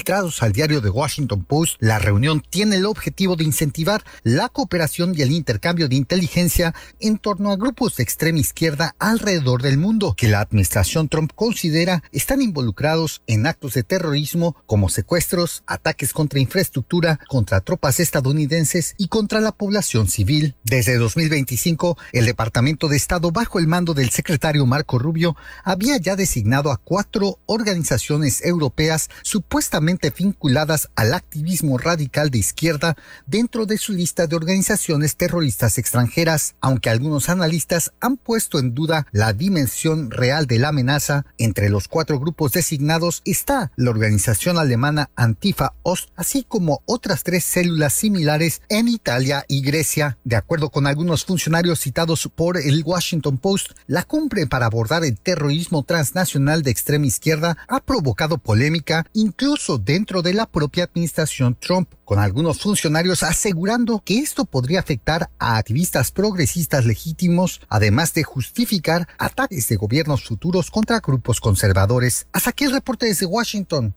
filtrados al diario The Washington Post, la reunión tiene el objetivo de incentivar la cooperación y el intercambio de inteligencia en torno a grupos de extrema izquierda alrededor del mundo, que la administración Trump considera están involucrados en actos de terrorismo como secuestros, ataques contra infraestructura, contra tropas estadounidenses y contra la población civil. Desde 2025, el Departamento de Estado, bajo el mando del secretario Marco Rubio, había ya designado a 4 organizaciones europeas supuestamente vinculadas al activismo radical de izquierda dentro de su lista de organizaciones terroristas extranjeras, aunque algunos analistas han puesto en duda la dimensión real de la amenaza. Entre los 4 grupos designados está la organización alemana Antifa Ost, así como otras 3 células similares en Italia y Grecia. De acuerdo con algunos funcionarios citados por el Washington Post, la cumbre para abordar el terrorismo transnacional de extrema izquierda ha provocado polémica incluso dentro de la propia administración Trump, con algunos funcionarios asegurando que esto podría afectar a activistas progresistas legítimos, además de justificar ataques de gobiernos futuros contra grupos conservadores. Hasta aquí el reporte desde Washington.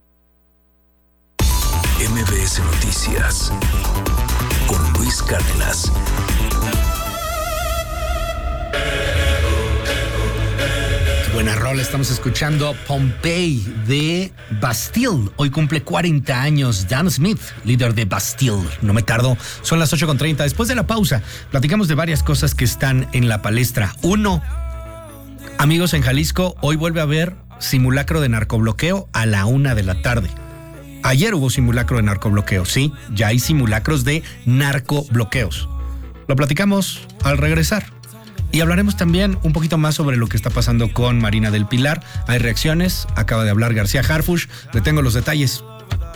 MBS Noticias con Luis Cárdenas. Buena rola, estamos escuchando Pompeii de Bastille. Hoy cumple 40 años Dan Smith, líder de Bastille. No me tardo, son las 8:30. Después de la pausa, platicamos de varias cosas que están en la palestra. 1, amigos, en Jalisco, hoy vuelve a haber simulacro de narcobloqueo a la 1 de la tarde. Ayer hubo simulacro de narcobloqueo, sí, ya hay simulacros de narcobloqueos. Lo platicamos al regresar. Y hablaremos también un poquito más sobre lo que está pasando con Marina del Pilar. Hay reacciones, acaba de hablar García Harfuch, le tengo los detalles.